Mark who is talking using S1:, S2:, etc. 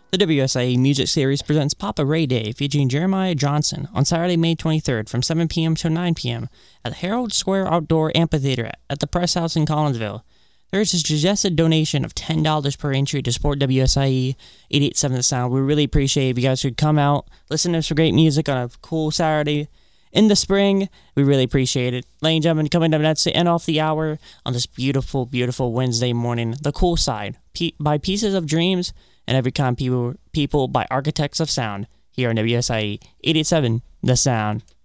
S1: The WSIE Music Series presents Papa Ray Day featuring Jeremiah Johnson on Saturday, May 23rd from 7 p.m. to 9 p.m. at the Herald Square Outdoor Amphitheater at the Press House in Collinsville. There is a suggested donation of $10 per entry to support WSIE 887 The Sound. We really appreciate if you guys could come out, listen to some great music on a cool Saturday in the spring. We really appreciate it. Ladies and gentlemen, coming up next to end off the hour on this beautiful, beautiful Wednesday morning, The Cool Side by Pieces of Dreams and Every Kind People by Architects of Sound here on WSIE 887 The Sound.